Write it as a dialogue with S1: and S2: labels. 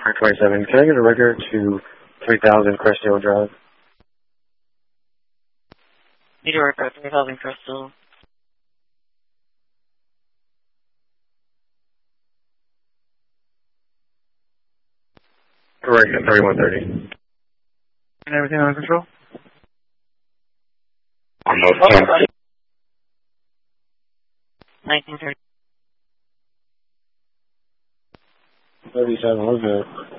S1: 27. Can I get a record to 3000 Crestdale Drive?
S2: Need a record 3000 Crestdale.
S1: Correct, at 3130.
S3: And everything under control?
S1: Almost
S2: 1930.
S1: 37, we're good.